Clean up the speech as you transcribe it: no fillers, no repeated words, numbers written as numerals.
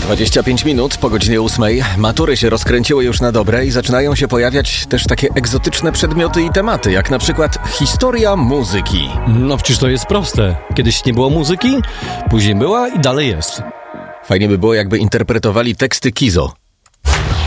25 minut po godzinie 8. Matury się rozkręciły już na dobre i zaczynają się pojawiać też takie egzotyczne przedmioty i tematy, jak na przykład historia muzyki. No przecież to jest proste. Kiedyś nie było muzyki, później była i dalej jest. Fajnie by było, jakby interpretowali teksty Kizo.